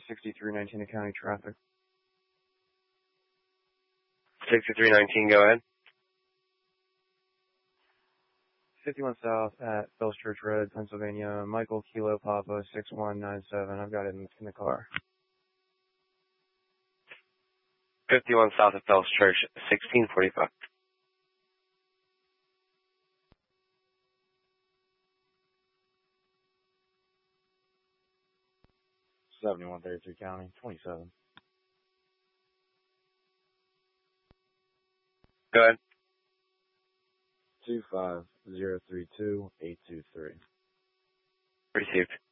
6319 County traffic. 6319, go ahead. 51 South at Bells Church Road, Pennsylvania. Michael Kilo Papa 6197. I've got it in the car. 51 South at Bells Church, 1645. $7133 County, 27. Go ahead. 25032 823. Received.